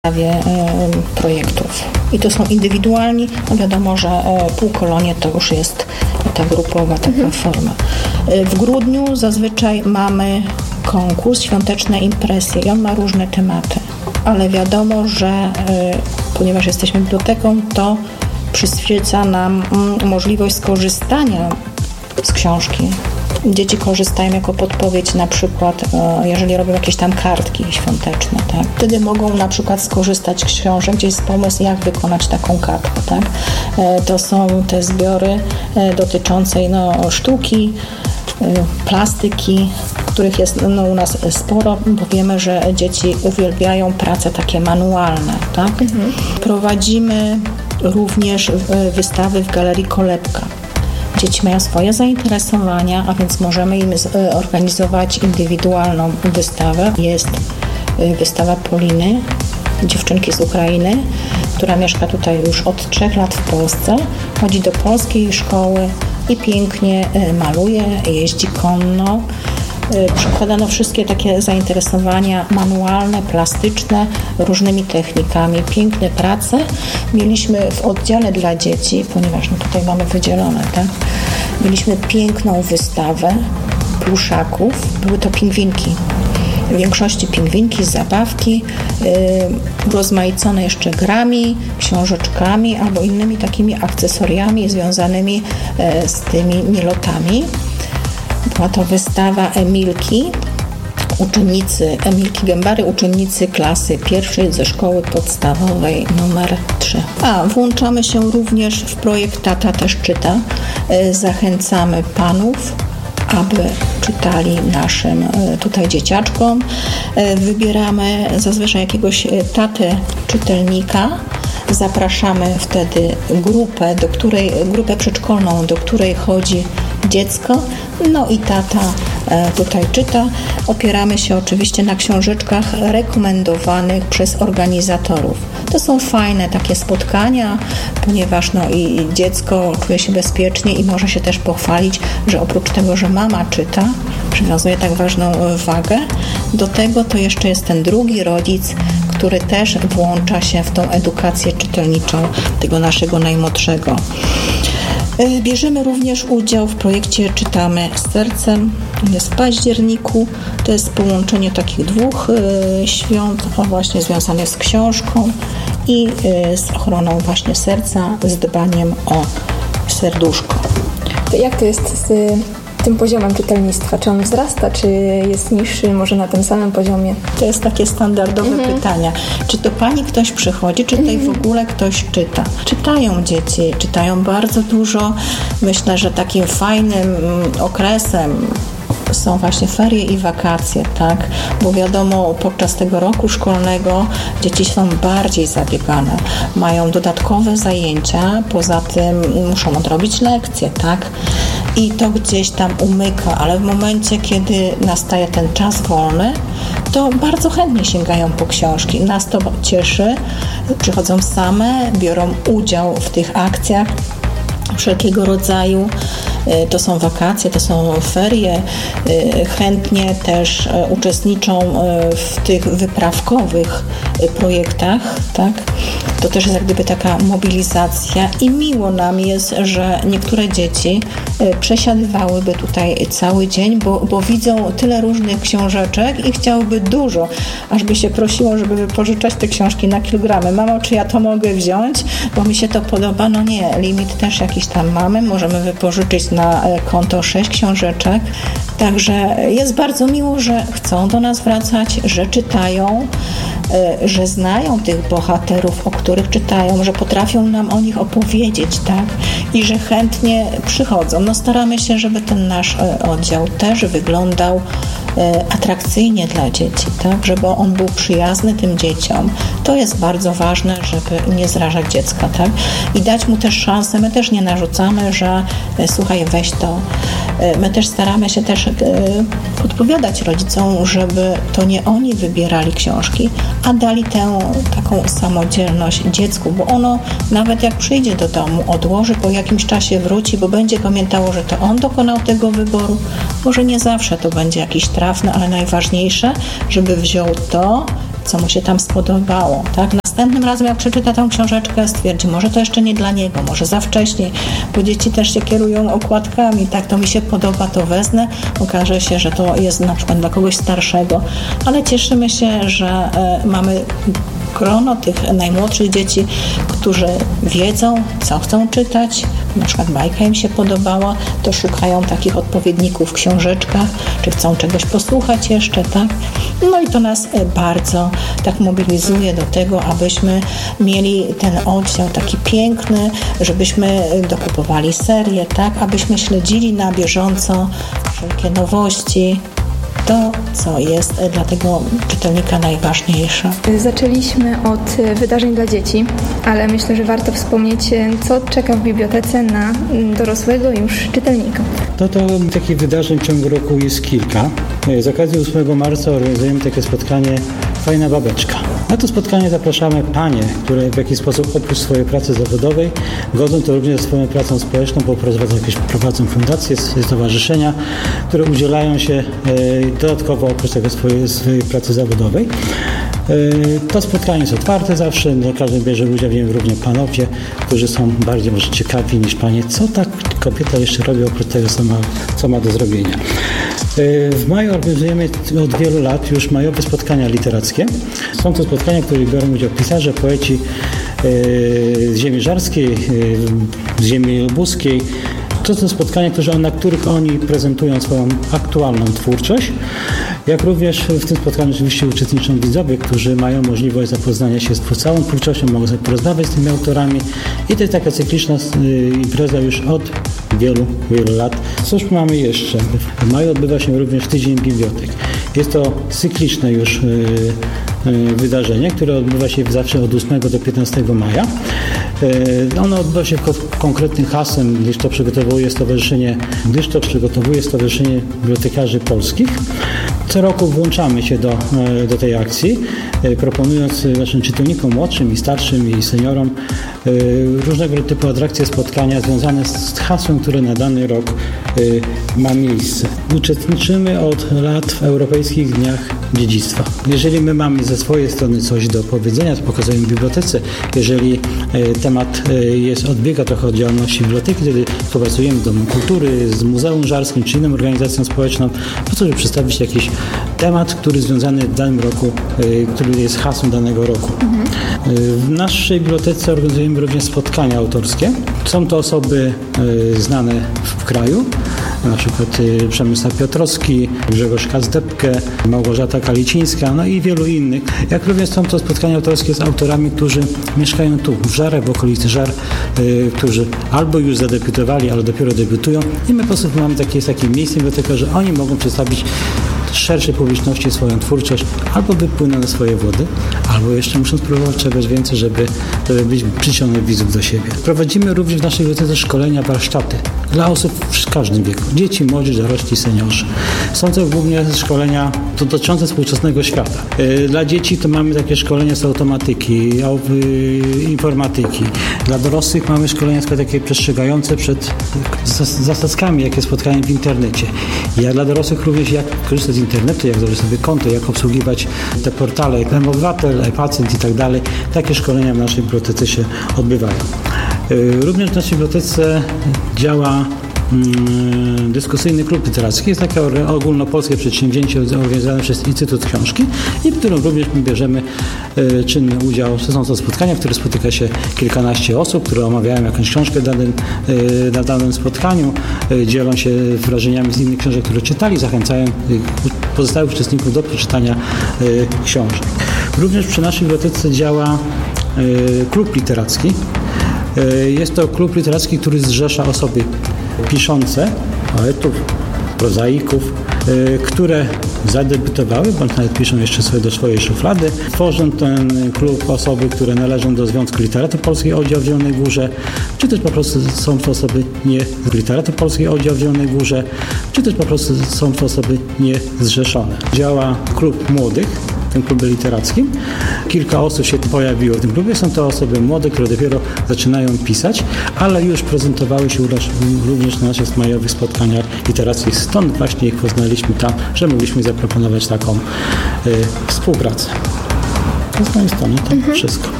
projektów. I to są indywidualni, no wiadomo, że półkolonie to już jest ta grupowa taka forma. W grudniu zazwyczaj mamy konkurs Świąteczne impresje i on ma różne tematy, ale wiadomo, że ponieważ jesteśmy biblioteką, to przyświeca nam możliwość skorzystania z książki. Dzieci korzystają jako podpowiedź, na przykład jeżeli robią jakieś tam kartki świąteczne, tak? Wtedy mogą na przykład skorzystać z książek, gdzie jest pomysł, jak wykonać taką kartkę, tak? To są te zbiory dotyczące sztuki, plastyki, których jest u nas sporo, bo wiemy, że dzieci uwielbiają prace takie manualne, tak? Prowadzimy również wystawy w Galerii Kolebka. Dzieci mają swoje zainteresowania, a więc możemy im organizować indywidualną wystawę. Jest wystawa Poliny, dziewczynki z Ukrainy, która mieszka tutaj już od 3 lat w Polsce. Chodzi do polskiej szkoły i pięknie maluje, jeździ konno. Przykładano wszystkie takie zainteresowania manualne, plastyczne, różnymi technikami. Piękne prace. Mieliśmy w oddziale dla dzieci, ponieważ tutaj mamy wydzielone, tak? Mieliśmy piękną wystawę pluszaków. Były to pingwinki. W większości pingwinki, zabawki, rozmaicone jeszcze grami, książeczkami albo innymi takimi akcesoriami związanymi z tymi mielotami. Była to wystawa Emilki Gębary, uczennicy klasy pierwszej ze szkoły podstawowej numer 3. Włączamy się również w projekt Tata też czyta. Zachęcamy panów, aby czytali naszym tutaj dzieciaczkom. Wybieramy zazwyczaj jakiegoś tatę czytelnika. Zapraszamy wtedy grupę przedszkolną, do której chodzi dziecko, i tata tutaj czyta. Opieramy się oczywiście na książeczkach rekomendowanych przez organizatorów. To są fajne takie spotkania, ponieważ i dziecko czuje się bezpiecznie i może się też pochwalić, że oprócz tego, że mama czyta, przywiązuje tak ważną wagę, do tego to jeszcze jest ten drugi rodzic, który też włącza się w tą edukację czytelniczą tego naszego najmłodszego. Bierzemy również udział w projekcie Czytamy z sercem. Jest w październiku. To jest połączenie takich 2 świąt, właśnie związanych z książką i z ochroną właśnie serca, z dbaniem o serduszko. To jak to jest z tym poziomem czytelnictwa? Czy on wzrasta, czy jest niższy, może na tym samym poziomie? To jest takie standardowe pytania. Czy to pani ktoś przychodzi, czy tutaj w ogóle ktoś czyta? Czytają dzieci, czytają bardzo dużo. Myślę, że takim fajnym okresem są właśnie ferie i wakacje, tak? Bo wiadomo, podczas tego roku szkolnego dzieci są bardziej zabiegane. Mają dodatkowe zajęcia, poza tym muszą odrobić lekcje, tak? I to gdzieś tam umyka, ale w momencie, kiedy nastaje ten czas wolny, to bardzo chętnie sięgają po książki. Nas to cieszy, przychodzą same, biorą udział w tych akcjach wszelkiego rodzaju. To są wakacje, to są ferie. Chętnie też uczestniczą w tych wyprawkowych projektach, tak? To też jest jak gdyby taka mobilizacja i miło nam jest, że niektóre dzieci przesiadywałyby tutaj cały dzień, bo widzą tyle różnych książeczek i chciałyby dużo, aż by się prosiło, żeby wypożyczać te książki na kilogramy. Mamo, czy ja to mogę wziąć, bo mi się to podoba? No nie, limit też jakiś tam mamy, możemy wypożyczyć na konto 6 książeczek, także jest bardzo miło, że chcą do nas wracać, że czytają, że znają tych bohaterów, o których czytają, że potrafią nam o nich opowiedzieć, tak? I że chętnie przychodzą. Staramy się, żeby ten nasz oddział też wyglądał atrakcyjnie dla dzieci, tak? Żeby on był przyjazny tym dzieciom. To jest bardzo ważne, żeby nie zrażać dziecka, tak? I dać mu też szansę. My też nie narzucamy, że słuchaj, weź to. My też staramy się też podpowiadać rodzicom, żeby to nie oni wybierali książki, a dali tę taką samodzielność dziecku, bo ono nawet jak przyjdzie do domu, odłoży, po jakimś czasie wróci, bo będzie pamiętało, że to on dokonał tego wyboru. Może nie zawsze to będzie jakiś trafny, ale najważniejsze, żeby wziął to, co mu się tam spodobało, tak? Następnym razem, jak przeczyta tę książeczkę, stwierdzi, może to jeszcze nie dla niego, może za wcześnie, bo dzieci też się kierują okładkami, tak, to mi się podoba, to wezmę, okaże się, że to jest na przykład dla kogoś starszego, ale cieszymy się, że mamy grono tych najmłodszych dzieci, którzy wiedzą, co chcą czytać, na przykład bajka im się podobała, to szukają takich odpowiedników w książeczkach, czy chcą czegoś posłuchać jeszcze, tak? No i to nas bardzo tak mobilizuje do tego, abyśmy mieli ten oddział taki piękny, żebyśmy dokupowali serię, tak? Abyśmy śledzili na bieżąco wszelkie nowości, to, co jest dla tego czytelnika najważniejsze. Zaczęliśmy od wydarzeń dla dzieci, ale myślę, że warto wspomnieć, co czeka w bibliotece na dorosłego już czytelnika. To takich wydarzeń w ciągu roku jest kilka. Z okazji 8 marca organizujemy takie spotkanie Fajna Babeczka. Na to spotkanie zapraszamy panie, które w jakiś sposób oprócz swojej pracy zawodowej godzą to również ze swoją pracą społeczną, bo prowadzą fundacje, stowarzyszenia, które udzielają się dodatkowo oprócz tego swojej pracy zawodowej. To spotkanie jest otwarte zawsze, każdy bierze udział w nim, również panowie, którzy są bardziej może ciekawi niż panie, co ta kobieta jeszcze robi oprócz tego, co ma do zrobienia. W maju organizujemy od wielu lat już majowe spotkania literackie. Są to spotkania, w których biorą udział pisarze, poeci z ziemi żarskiej, z ziemi lubuskiej. To są spotkania, na których oni prezentują swoją aktualną twórczość, jak również w tym spotkaniu oczywiście uczestniczą widzowie, którzy mają możliwość zapoznania się z całą twórczością, mogą sobie porozmawiać z tymi autorami i to jest taka cykliczna impreza już od wielu lat. Cóż mamy jeszcze? W maju odbywa się również Tydzień Bibliotek. Jest to cykliczne już wydarzenie, które odbywa się zawsze od 8 do 15 maja. Ono odbywa się konkretnym hasłem, gdyż to przygotowuje Stowarzyszenie Bibliotekarzy Polskich. Co roku włączamy się do tej akcji, proponując naszym czytelnikom młodszym i starszym i seniorom różnego typu atrakcje, spotkania związane z hasłem, które na dany rok ma miejsce. Uczestniczymy od lat w Europejskich Dniach Dziedzictwa. Jeżeli my mamy ze swojej strony coś do powiedzenia, to pokazujemy w bibliotece. Jeżeli temat odbiega trochę od działalności biblioteki, wtedy współpracujemy z Domem Kultury, z Muzeum Żarskim czy inną organizacją społeczną, po to, żeby przedstawić jakiś temat, który związany w danym roku, który jest hasłem danego roku. W naszej bibliotece organizujemy również spotkania autorskie. Są to osoby znane w kraju, na przykład Przemysław Piotrowski, Grzegorz Kazdebkę, Małgorzata Kalicińska, no i wielu innych. Jak również są to spotkania autorskie z autorami, którzy mieszkają tu, w Żarach, w okolicy Żar, którzy albo już zadebiutowali, ale dopiero debiutują. I my po prostu mamy takie miejsce biblioteka, że oni mogą przedstawić szerszej publiczności swoją twórczość, albo wypłyną na swoje wody, albo jeszcze muszą spróbować czegoś więcej, żeby przyciągnąć widzów do siebie. Prowadzimy również w naszej bibliotece szkolenia, warsztaty dla osób w każdym wieku. Dzieci, młodzież, dorośli, seniorzy. Są to głównie szkolenia dotyczące współczesnego świata. Dla dzieci to mamy takie szkolenia z automatyki, informatyki. Dla dorosłych mamy szkolenia takie przestrzegające przed zasadzkami, jakie spotkają w internecie. Ja dla dorosłych również jak korzystać z internetu, jak założyć sobie konto, jak obsługiwać te portale, jak e-obywatel, e-pacjent i tak dalej. Takie szkolenia w naszej bibliotece się odbywają. Również w naszej bibliotece działa dyskusyjny klub literacki. Jest takie ogólnopolskie przedsięwzięcie organizowane przez Instytut Książki i w którym również my bierzemy czynny udział. Są to spotkania, w których spotyka się kilkanaście osób, które omawiają jakąś książkę na danym spotkaniu, dzielą się wrażeniami z innych książek, które czytali, zachęcają pozostałych uczestników do przeczytania książek. Również przy naszej bibliotece działa klub literacki. Jest to klub literacki, który zrzesza osoby piszące, poetów, prozaików, które zadebiutowały, bądź nawet piszą jeszcze do swojej szuflady. Tworzą ten klub osoby, które należą do Związku Literatury Polskiej Oddział w Zielonej Górze, czy też po prostu są to osoby nie z Literatury Polskiej Oddział w Zielonej Górze, czy też po prostu są to osoby niezrzeszone. Działa klub młodych w tym klubie literackim. Kilka osób się pojawiło w tym klubie. Są to osoby młode, które dopiero zaczynają pisać, ale już prezentowały się również na naszych majowych spotkaniach literackich. Stąd właśnie ich poznaliśmy tam, że mogliśmy zaproponować taką współpracę. To z mojej strony to wszystko.